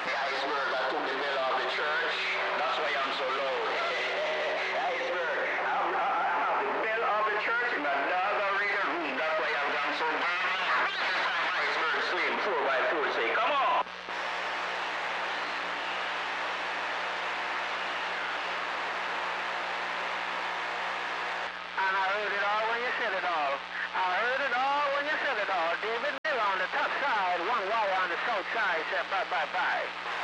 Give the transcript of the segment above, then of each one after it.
Iceberg, I took the bell off the church. That's why I'm so low. Iceberg, I have the bell of the church in the dog reader room. That's why I've gone so bad. Iceberg Slim 4x4 say, come on. And I heard it all when you said it all. I heard it all when you said it all. David Miller on the top side, one wire on the south side said bye, bye, bye.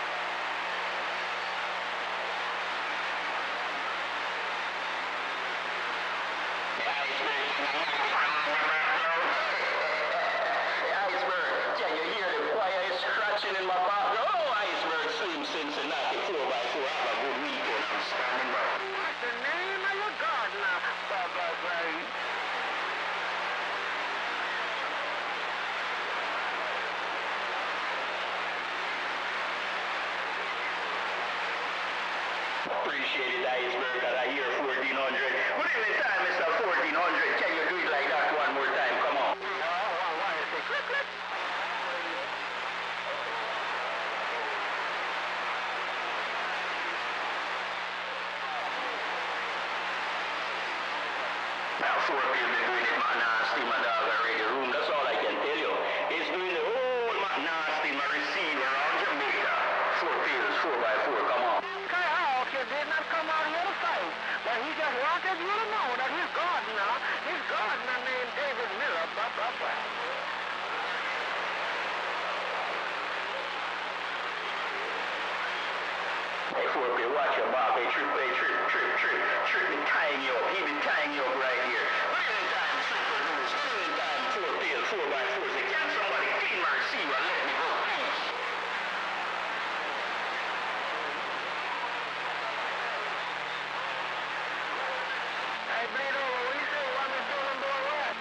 Iceberg, can you hear the choir scratching in my back? Oh, Iceberg Slim Cincinnati 4x4. Have a good weekend. I'm standing by. What's the name of your gardener? Bye, bye, bye. Appreciate it, Iceberg, that I hear 1400. What is the time, Mr. 1400? Can you do it like that one more time? Come on. One wire say click, click. Now, 4 people been doing it, man, nasty, my dog, radio room. That's all I can tell you. It's doing the whole man, nasty, my receiver on Jamaica. 4 pills, 4x4, come on. Kai Hawk, you did not come out here to fight, but he just wanted you to know that his gardener named David Miller, blah, blah, blah. Hey, 4 pill, watch your back. Hey, Trip, been tying you up. He been tying you up right here. What is the time, Tripper News? What is the time, 4 pill, 4x4? Say, can somebody clean my receiver and let me go, please? Hey, Bleed over, what you say? You want me to do them boy what?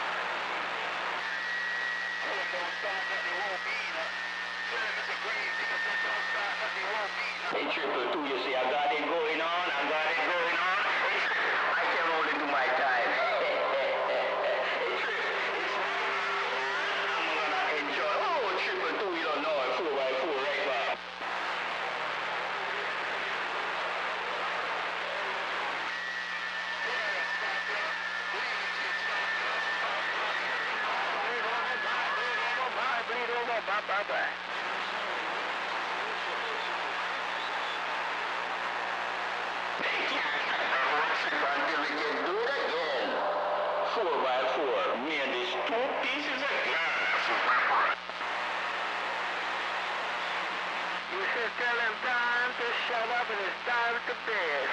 Telephone start that they won't be either. Tell him it's a grave, because telephone start that they won't be either. Hey, Triple 2, you see, I got it going on. Hey, Trip, I can only do my time. Hey, Trip, I'm gonna enjoy. Oh, Triple 2, you don't know it. 4x4 right back. Bleed over, bye, bye, bye. Until we can do it again. 4x4, me and these 2 pieces of glass. You should tell him time to shut up and it's time to bed.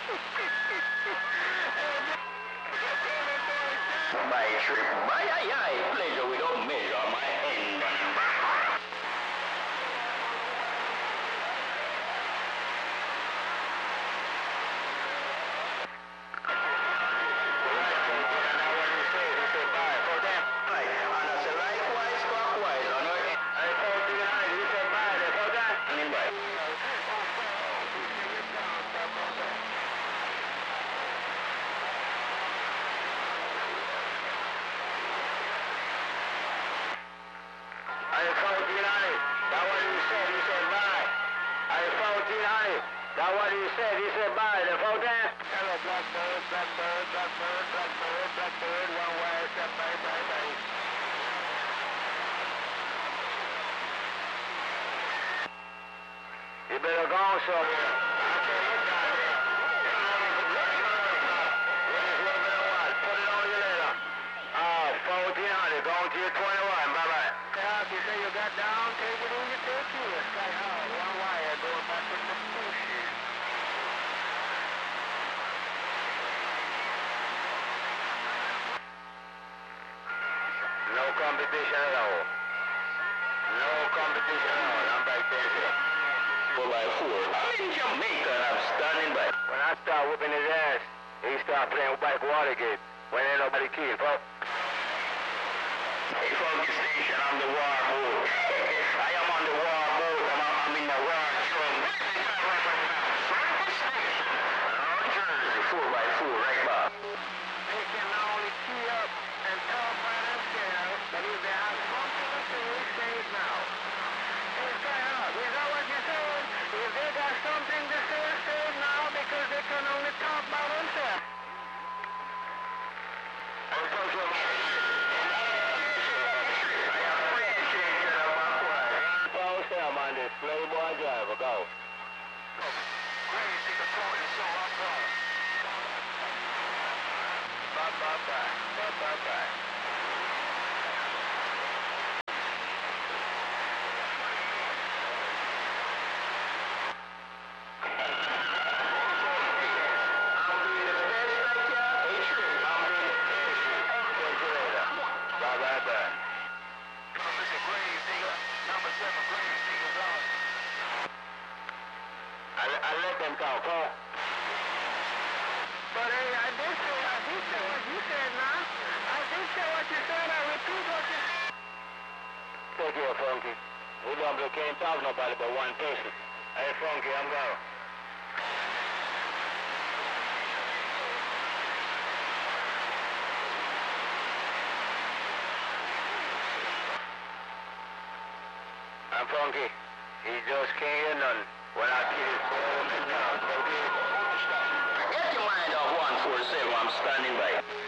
My Trip, pleasure without measure, my hand. That's what he said. He said bye. The phone there. Hello, Blackbird, Blackbird, Blackbird, Blackbird, Blackbird. One wire said bye, bye, bye. You better go on somewhere. Put it on you later. 1400. Going to your 21. Bye-bye. Skyhawk, you say you got down. Take it on your 13. Skyhawk. One wire going back with the bullshit. No competition at all. No competition at all. I'm back there. 4x4. I'm in Jamaica and I'm standing by. When I start whipping his ass, he start playing with Mike Watergate. When ain't nobody killed, folks. Hey, Funky Station, I'm the war mode. I am on the war mode. I'm in the war drum. Funky Station. New Jersey, 4x4, right back. They can not only key up and talk by themselves, but if they have something to say, say it now. Hey, Skyhawk, is that what you say? Bye-bye. Bye-bye. I let them talk, huh? But hey, I did say what you said now. I did say what you said. I repeat what you said. Take care, Funky. We can't talk nobody but one person. Hey, Funky, I'm going. I'm Funky. He just can't hear nothing. When I get his phone and now, okay? Get your mind off 147, I'm standing by.